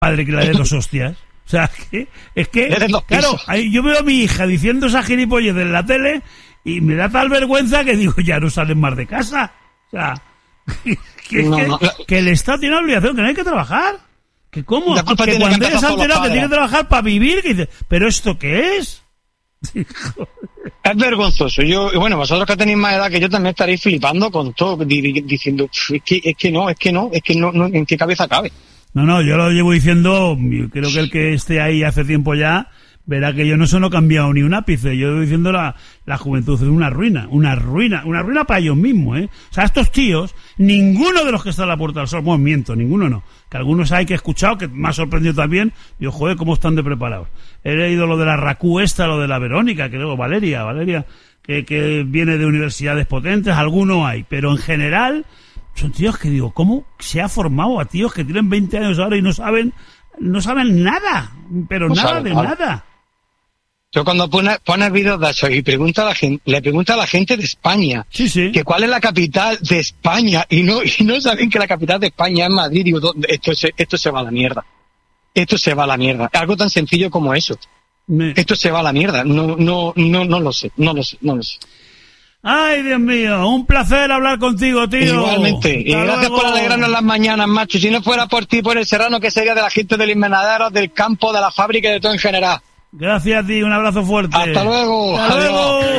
padre que le dé 2 hostias. O sea, es que claro, yo veo a mi hija diciendo esa gilipollez en la tele y me da tal vergüenza que digo, ya no salen más de casa. O sea, que el Estado tiene la obligación, que no hay que trabajar. ¿Que cómo? Que cuando ella se ha enterado que tiene que trabajar para vivir, que dice, ¿pero esto qué es? Es vergonzoso. Bueno, vosotros que tenéis más edad que yo también estaréis flipando con todo, diciendo, es que no, ¿en qué cabeza cabe? No, yo lo llevo diciendo, creo que el que esté ahí hace tiempo ya, verá que yo no se lo he cambiado ni un ápice. Yo voy diciendo la juventud es una ruina para ellos mismos, ¿eh? O sea, estos tíos, ninguno de los que está a la Puerta del Sol, bueno, miento, ninguno no, que algunos hay que he escuchado, que me ha sorprendido también, digo, joder, cómo están de preparados. He leído lo de la RACU lo de la Verónica, que luego Valeria, que viene de universidades potentes, alguno hay, pero en general, son tíos que digo, ¿cómo se ha formado a tíos que tienen 20 años ahora y no saben nada, pero no nada de nada? Yo cuando pones vídeos de eso y le pregunta a la gente de España, sí, que cuál es la capital de España, y no saben que la capital de España es Madrid, digo, esto se va a la mierda. Esto se va a la mierda. Algo tan sencillo como eso. Esto se va a la mierda. No lo sé. Ay, Dios mío, un placer hablar contigo, tío. Igualmente. Y gracias por alegrarnos las mañanas, macho. Si no fuera por ti, por el Serrano, que sería de la gente del invernadero, del campo, de la fábrica y de todo en general. Gracias a ti, un abrazo fuerte. Hasta luego. Hasta luego.